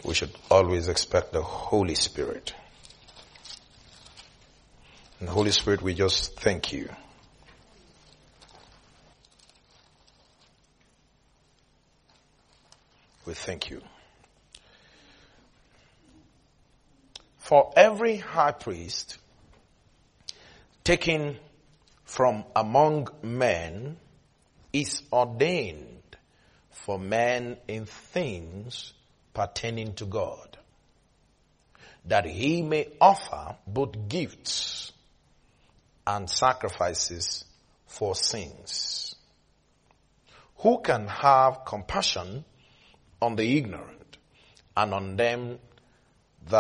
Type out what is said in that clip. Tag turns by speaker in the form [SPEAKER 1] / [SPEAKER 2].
[SPEAKER 1] we should always expect the Holy Spirit. And Holy Spirit, we just thank you. We thank you. For every high priest taken from among men is ordained for men in things pertaining to God, that he may offer both gifts and sacrifices for sins. Who can have compassion on the ignorant and on them